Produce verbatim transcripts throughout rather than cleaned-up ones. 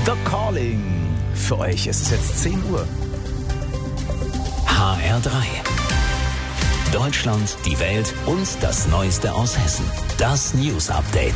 The Calling. Für euch ist es jetzt zehn Uhr. H R drei. Deutschland, die Welt und das Neueste aus Hessen. Das News Update.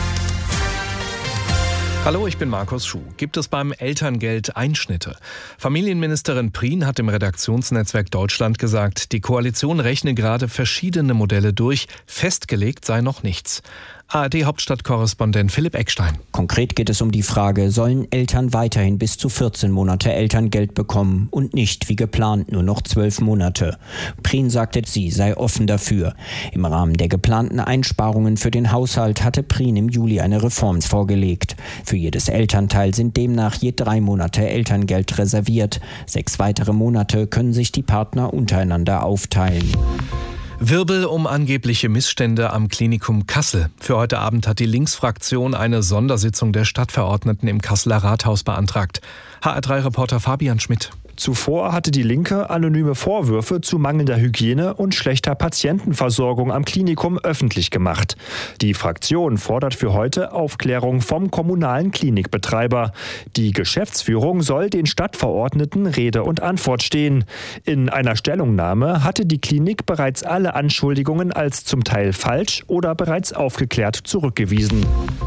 Hallo, ich bin Markus Schuh. Gibt es beim Elterngeld Einschnitte? Familienministerin Prien hat im Redaktionsnetzwerk Deutschland gesagt, die Koalition rechne gerade verschiedene Modelle durch. Festgelegt sei noch nichts. A R D-Hauptstadtkorrespondent Philipp Eckstein. Konkret geht es um die Frage, sollen Eltern weiterhin bis zu vierzehn Monate Elterngeld bekommen und nicht wie geplant nur noch zwölf Monate. Prien sagte, sie sei offen dafür. Im Rahmen der geplanten Einsparungen für den Haushalt hatte Prien im Juli eine Reform vorgelegt. Für jedes Elternteil sind demnach je drei Monate Elterngeld reserviert. Sechs weitere Monate können sich die Partner untereinander aufteilen. Wirbel um angebliche Missstände am Klinikum Kassel. Für heute Abend hat die Linksfraktion eine Sondersitzung der Stadtverordneten im Kasseler Rathaus beantragt. H R drei Reporter Fabian Schmidt. Zuvor hatte die Linke anonyme Vorwürfe zu mangelnder Hygiene und schlechter Patientenversorgung am Klinikum öffentlich gemacht. Die Fraktion fordert für heute Aufklärung vom kommunalen Klinikbetreiber. Die Geschäftsführung soll den Stadtverordneten Rede und Antwort stehen. In einer Stellungnahme hatte die Klinik bereits alle Anschuldigungen als zum Teil falsch oder bereits aufgeklärt zurückgewiesen.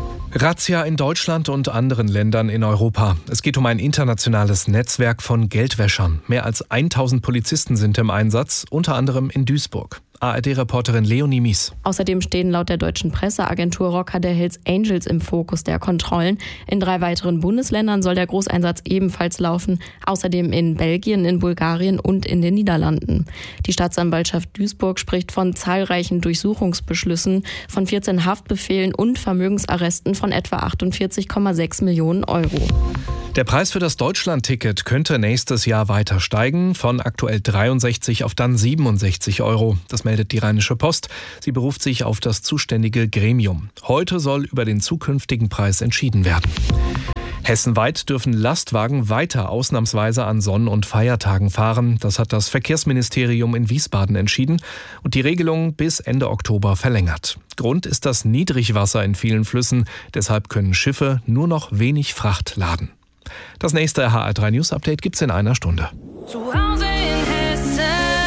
Razzia in Deutschland und anderen Ländern in Europa. Es geht um ein internationales Netzwerk von Geldwäschern. Mehr als tausend Polizisten sind im Einsatz, unter anderem in Duisburg. A R D-Reporterin Leonie Mies. Außerdem stehen laut der deutschen Presseagentur Rocker der Hells Angels im Fokus der Kontrollen. In drei weiteren Bundesländern soll der Großeinsatz ebenfalls laufen. Außerdem in Belgien, in Bulgarien und in den Niederlanden. Die Staatsanwaltschaft Duisburg spricht von zahlreichen Durchsuchungsbeschlüssen, von vierzehn Haftbefehlen und Vermögensarresten von etwa achtundvierzig Komma sechs Millionen Euro. Der Preis für das Deutschland-Ticket könnte nächstes Jahr weiter steigen, von aktuell dreiundsechzig auf dann siebenundsechzig Euro. Das meldet die Rheinische Post. Sie beruft sich auf das zuständige Gremium. Heute soll über den zukünftigen Preis entschieden werden. Hessenweit dürfen Lastwagen weiter ausnahmsweise an Sonn- und Feiertagen fahren. Das hat das Verkehrsministerium in Wiesbaden entschieden und die Regelung bis Ende Oktober verlängert. Grund ist das Niedrigwasser in vielen Flüssen. Deshalb können Schiffe nur noch wenig Fracht laden. Das nächste H R drei News Update gibt's in einer Stunde. Zu Hause in Hessen.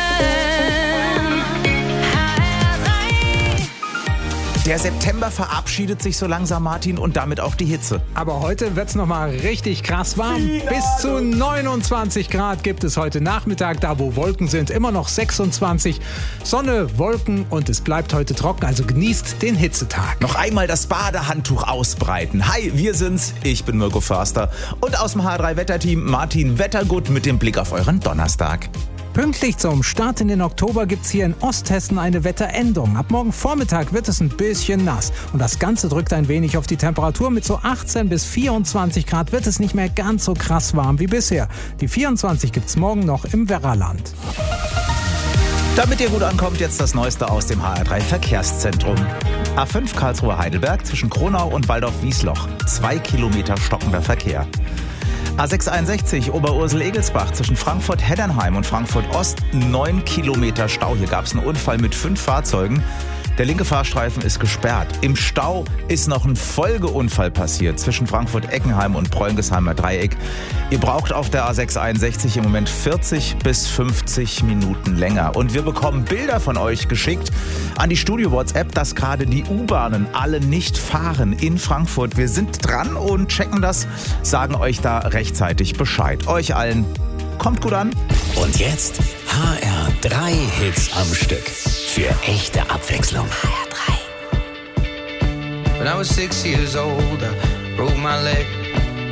H R drei. Der September verabschiedet sich so langsam, Martin, und damit auch die Hitze. Aber heute wird's noch mal richtig krass warm. Bis zu neunundzwanzig Grad gibt es heute Nachmittag, da wo Wolken sind, immer noch sechsundzwanzig. Sonne, Wolken und es bleibt heute trocken, also genießt den Hitzetag. Noch einmal das Badehandtuch ausbreiten. Hi, wir sind's. Ich bin Mirko Förster und aus dem H R drei Wetterteam Martin Wettergut mit dem Blick auf euren Donnerstag. Pünktlich zum Start in den Oktober gibt's hier in Osthessen eine Wetteränderung. Ab morgen Vormittag wird es ein bisschen nass. Und das Ganze drückt ein wenig auf die Temperatur. Mit so achtzehn bis vierundzwanzig Grad wird es nicht mehr ganz so krass warm wie bisher. Die vierundzwanzig gibt's morgen noch im Werraland. Damit ihr gut ankommt, jetzt das Neueste aus dem H R drei Verkehrszentrum. A fünf Karlsruhe-Heidelberg zwischen Kronau und Waldorf-Wiesloch. Zwei Kilometer stockender Verkehr. A sechs einundsechzig Oberursel-Egelsbach zwischen Frankfurt-Heddernheim und Frankfurt-Ost. Neun Kilometer Stau. Hier gab es einen Unfall mit fünf Fahrzeugen. Der linke Fahrstreifen ist gesperrt. Im Stau ist noch ein Folgeunfall passiert zwischen Frankfurt-Eckenheim und Preungensheimer Dreieck. Ihr braucht auf der A sechs einundsechzig im Moment vierzig bis fünfzig Minuten länger. Und wir bekommen Bilder von euch geschickt an die Studio-WhatsApp, dass gerade die U-Bahnen alle nicht fahren in Frankfurt. Wir sind dran und checken das, sagen euch da rechtzeitig Bescheid. Euch allen kommt gut an. Und jetzt H R drei Hits am Stück. Für echte Abwechslung. H R drei. When I was six years old, I broke my leg.